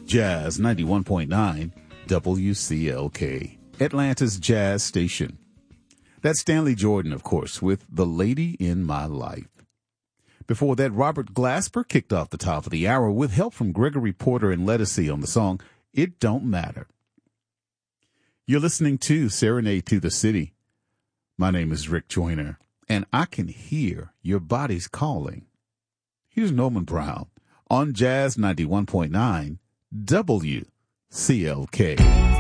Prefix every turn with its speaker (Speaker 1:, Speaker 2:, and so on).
Speaker 1: Jazz 91.9 WCLK, Atlanta's jazz station. That's Stanley Jordan, of course, with The Lady in My Life. Before that, Robert Glasper kicked off the top of the hour with help from Gregory Porter and Lettucey on the song It Don't Matter. You're listening to Serenade to the City. My name is Rick Joyner, and I can hear your body's calling. Here's Norman Brown on Jazz 91.9 WCLK.